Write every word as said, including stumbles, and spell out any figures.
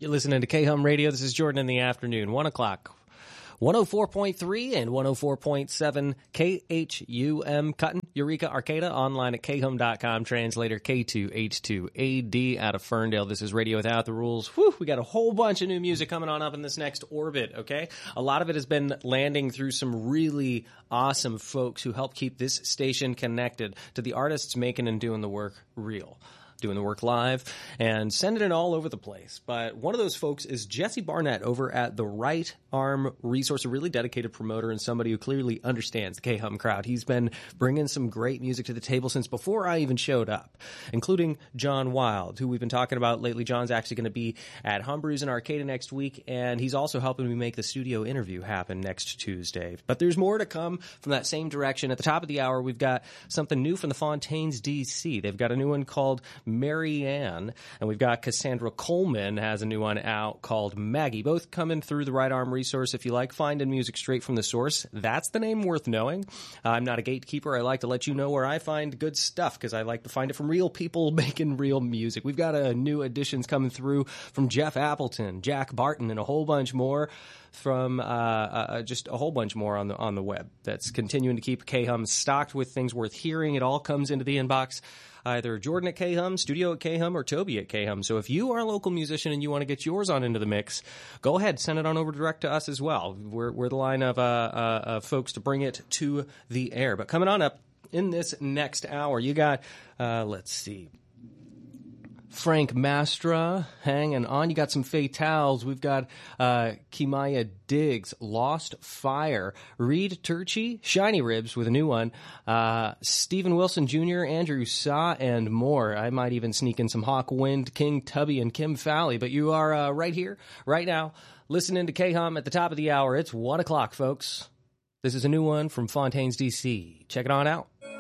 You're listening to K-Hum Radio. This is Jordan in the afternoon, one o'clock. one oh four point three and one oh four point seven K H U M Cutton, Eureka, Arcata, online at K H U M dot com, translator K two H two A D out of Ferndale. This is Radio Without the Rules. Whew, we got a whole bunch of new music coming on up in this next orbit, okay? A lot of it has been landing through some really awesome folks who help keep this station connected to the artists making and doing the work real. Doing the work live and sending it all over the place. But one of those folks is Jesse Barnett over at the Right Arm Resource, a really dedicated promoter and somebody who clearly understands the K-Hum crowd. He's been bringing some great music to the table since before I even showed up, including John Wild, who we've been talking about lately. John's actually going to be at Humbrew's in Arcata next week, and he's also helping me make the studio interview happen next Tuesday. But there's more to come from that same direction. At the top of the hour, we've got something new from the Fontaines D C. They've got a new one called Mary Ann, and we've got Cassandra Coleman has a new one out called Maggie, both coming through the Right Arm Resource. If you like finding music straight from the source, that's the name worth knowing. Uh, I'm not a gatekeeper. I like to let you know where I find good stuff because I like to find it from real people making real music. We've got uh, new additions coming through from Jeff Appleton, Jack Barton, and a whole bunch more from uh, uh, just a whole bunch more on the on the web. That's continuing to keep K-Hum stocked with things worth hearing. It all comes into the inbox. Either Jordan at K-Hum, Studio at K-Hum, or Toby at K-Hum. So if you are a local musician and you want to get yours on into the mix, go ahead, send it on over direct to us as well. We're, we're the line of, uh, uh, of folks to bring it to the air. But coming on up in this next hour, you got, uh, let's see, Frank Mastra hanging on. You got some Fatales. We've got uh, Kimaya Diggs, Lost Fire, Reed Turchi, Shiny Ribs with a new one, uh, Stephen Wilson Junior, Andrew Saw, and more. I might even sneak in some Hawkwind, King Tubby, and Kim Fowley. But you are uh, right here, right now, listening to K-Hum at the top of the hour. It's one o'clock, folks. This is a new one from Fontaines, D C. Check it on out.